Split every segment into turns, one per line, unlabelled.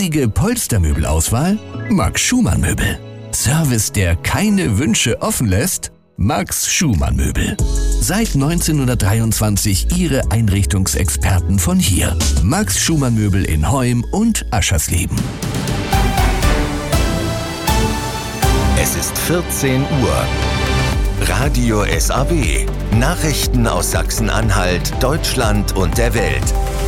riesige Polstermöbelauswahl? Max Schumann Möbel. Service, der keine Wünsche offen lässt? Max Schumann Möbel. Seit 1923 Ihre Einrichtungsexperten von hier. Max Schumann Möbel in Heum und Aschersleben.
Es ist 14 Uhr. Radio SAW. Nachrichten aus Sachsen-Anhalt, Deutschland und der Welt.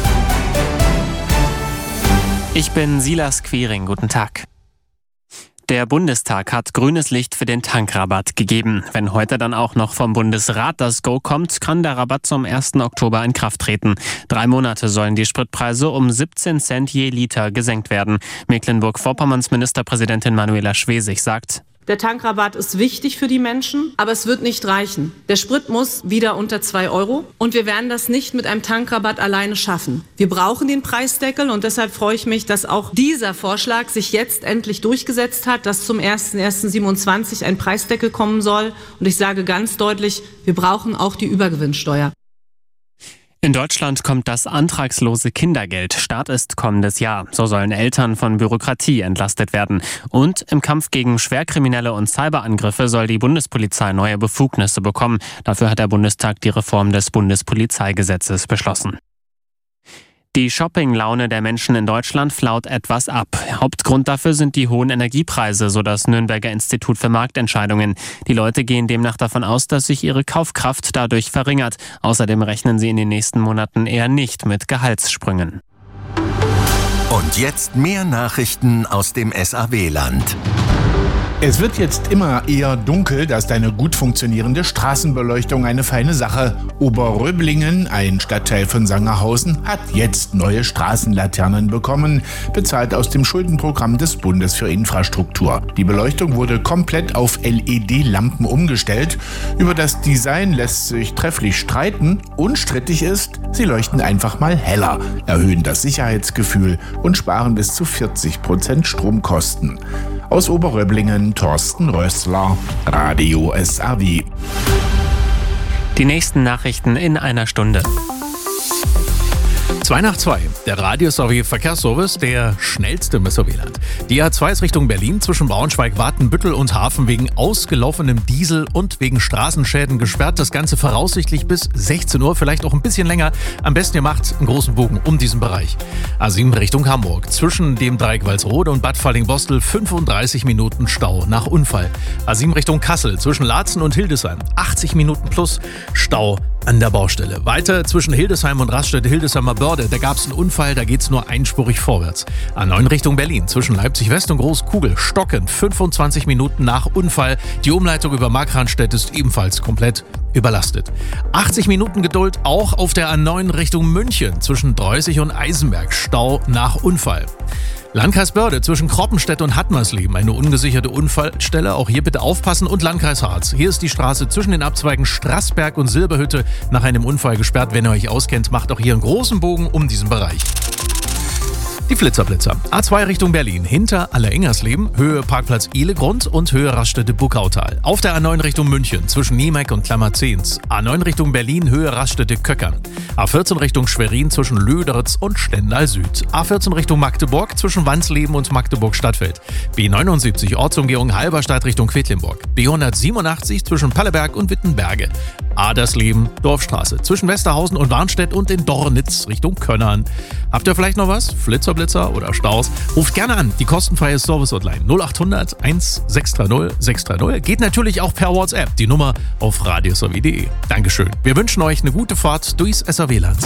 Ich bin Silas Quiring. Guten Tag. Der Bundestag hat grünes Licht für den Tankrabatt gegeben. Wenn heute dann auch noch vom Bundesrat das Go kommt, kann der Rabatt zum 1. Oktober in Kraft treten. 3 Monate sollen die Spritpreise um 17 Cent je Liter gesenkt werden. Mecklenburg-Vorpommerns Ministerpräsidentin Manuela Schwesig sagt:
Der Tankrabatt ist wichtig für die Menschen, aber es wird nicht reichen. Der Sprit muss wieder unter 2 € und wir werden das nicht mit einem Tankrabatt alleine schaffen. Wir brauchen den Preisdeckel und deshalb freue ich mich, dass auch dieser Vorschlag sich jetzt endlich durchgesetzt hat, dass zum 01.01.27 ein Preisdeckel kommen soll. Und ich sage ganz deutlich, wir brauchen auch die Übergewinnsteuer.
In Deutschland kommt das antragslose Kindergeld. Start ist kommendes Jahr. So sollen Eltern von Bürokratie entlastet werden. Und im Kampf gegen Schwerkriminelle und Cyberangriffe soll die Bundespolizei neue Befugnisse bekommen. Dafür hat der Bundestag die Reform des Bundespolizeigesetzes beschlossen. Die Shoppinglaune der Menschen in Deutschland flaut etwas ab. Hauptgrund dafür sind die hohen Energiepreise, so das Nürnberger Institut für Marktentscheidungen. Die Leute gehen demnach davon aus, dass sich ihre Kaufkraft dadurch verringert. Außerdem rechnen sie in den nächsten Monaten eher nicht mit Gehaltssprüngen.
Und jetzt mehr Nachrichten aus dem SAW-Land.
Es wird jetzt immer eher dunkel, da ist eine gut funktionierende Straßenbeleuchtung eine feine Sache. Oberröblingen, ein Stadtteil von Sangerhausen, hat jetzt neue Straßenlaternen bekommen, bezahlt aus dem Schuldenprogramm des Bundes für Infrastruktur. Die Beleuchtung wurde komplett auf LED-Lampen umgestellt. Über das Design lässt sich trefflich streiten. Unstrittig ist, sie leuchten einfach mal heller, erhöhen das Sicherheitsgefühl und sparen bis zu 40% Stromkosten. Aus Oberröblingen Thorsten Rössler, Radio SAW.
Die nächsten Nachrichten in einer Stunde.
2 nach 2, der Radio SAW Verkehrsservice, der schnellste im SAW-Land. Die A2 ist Richtung Berlin zwischen Braunschweig, Watenbüttel und Hafen wegen ausgelaufenem Diesel und wegen Straßenschäden gesperrt. Das Ganze voraussichtlich bis 16 Uhr, vielleicht auch ein bisschen länger. Am besten ihr macht einen großen Bogen um diesen Bereich. A7 Richtung Hamburg zwischen dem Dreieck Walsrode und Bad Falling-Bostel 35 Minuten Stau nach Unfall. A7 Richtung Kassel zwischen Laatzen und Hildesheim 80 Minuten plus Stau an der Baustelle. Weiter zwischen Hildesheim und Raststätte-Hildesheimer Börde, da gab es einen Unfall, da geht's nur einspurig vorwärts. A9 Richtung Berlin, zwischen Leipzig-West und Großkugel, stockend 25 Minuten nach Unfall. Die Umleitung über Markranstädt ist ebenfalls komplett überlastet. 80 Minuten Geduld auch auf der A9 Richtung München, zwischen Dreußig und Eisenberg, Stau nach Unfall. Landkreis Börde zwischen Kroppenstedt und Hattmersleben, eine ungesicherte Unfallstelle, auch hier bitte aufpassen. Und Landkreis Harz, hier ist die Straße zwischen den Abzweigen Straßberg und Silberhütte nach einem Unfall gesperrt. Wenn ihr euch auskennt, macht auch hier einen großen Bogen um diesen Bereich. Die Flitzerblitzer. A2 Richtung Berlin, hinter Allerengersleben, Höhe Parkplatz Ehlegrund und Höhe Raststätte Buckautal. Auf der A9 Richtung München, zwischen Niemeck und Klammerzehns. A9 Richtung Berlin, Höhe Raststätte Köckern. A14 Richtung Schwerin zwischen Löderitz und Stendal Süd. A14 Richtung Magdeburg zwischen Wansleben und Magdeburg Stadtfeld. B79 Ortsumgehung Halberstadt Richtung Quedlinburg. B187 zwischen Palleberg und Wittenberge. Adersleben, Dorfstraße zwischen Westerhausen und Warnstedt und in Dornitz Richtung Könnern. Habt ihr vielleicht noch was? Flitzer oder Staus? Ruft gerne an, die kostenfreie Service-Hotline 0800 1630 630. Geht natürlich auch per WhatsApp, die Nummer auf radiosaw.de. Dankeschön. Wir wünschen euch eine gute Fahrt durchs SAW-Land.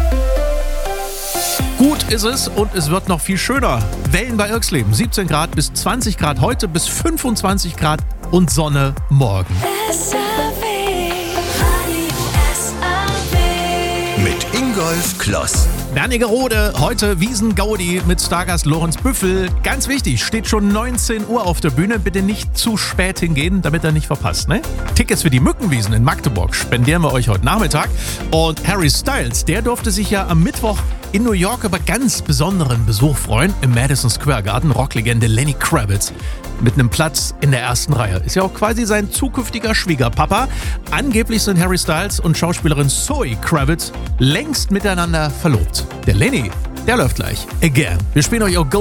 Gut ist es und es wird noch viel schöner. Wellen bei Irksleben, 17 Grad bis 20 Grad heute, bis 25 Grad und Sonne morgen.
Mit Ingolf Kloss.
Wernigerode, heute Wiesen-Gaudi mit Stargast Lorenz Büffel. Ganz wichtig, steht schon 19 Uhr auf der Bühne. Bitte nicht zu spät hingehen, damit er nicht verpasst, ne? Tickets für die Mückenwiesen in Magdeburg spendieren wir euch heute Nachmittag. Und Harry Styles, der durfte sich ja am Mittwoch in New York über ganz besonderen Besuch freuen. Im Madison Square Garden, Rocklegende Lenny Kravitz mit einem Platz in der ersten Reihe. Ist ja auch quasi sein zukünftiger Schwiegerpapa. Angeblich sind Harry Styles und Schauspielerin Zoe Kravitz längst miteinander verlobt. Der Lenny, der läuft gleich. Again. Wir spielen euch auch